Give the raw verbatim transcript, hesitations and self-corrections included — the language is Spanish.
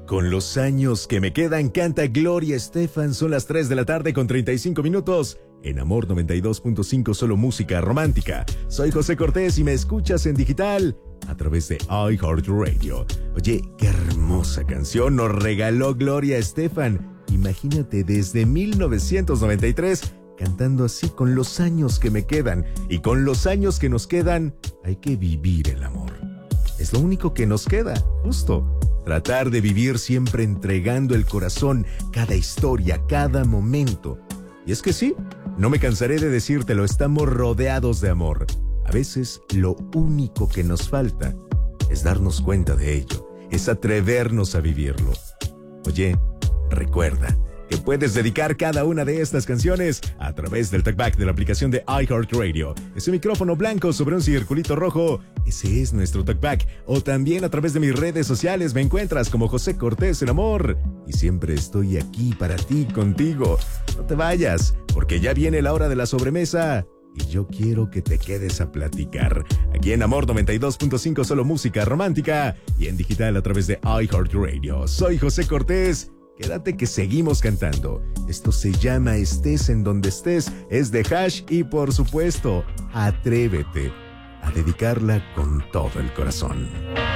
Con los años que me quedan, canta Gloria Estefan. Son las tres de la tarde con treinta y cinco minutos. En Amor noventa y dos punto cinco, solo música romántica. Soy José Cortés y me escuchas en digital a través de iHeartRadio. Oye, qué hermosa canción nos regaló Gloria Estefan. Imagínate, desde mil novecientos noventa y tres, cantando así: con los años que me quedan. Y con los años que nos quedan, hay que vivir el amor. Es lo único que nos queda, justo. Tratar de vivir siempre entregando el corazón, cada historia, cada momento. Y es que sí, no me cansaré de decírtelo, estamos rodeados de amor. A veces lo único que nos falta es darnos cuenta de ello, es atrevernos a vivirlo. Oye, recuerda que puedes dedicar cada una de estas canciones a través del talkback de la aplicación de iHeartRadio. Ese micrófono blanco sobre un circulito rojo, ese es nuestro talkback. O también a través de mis redes sociales me encuentras como José Cortés el Amor. Y siempre estoy aquí para ti, contigo. No te vayas, porque ya viene la hora de la sobremesa. Y yo quiero que te quedes a platicar. Aquí en Amor noventa y dos punto cinco, solo música romántica. Y en digital a través de iHeartRadio. Soy José Cortés. Quédate que seguimos cantando. Esto se llama Estés en donde estés. Es de Hash y, por supuesto, atrévete a dedicarla con todo el corazón.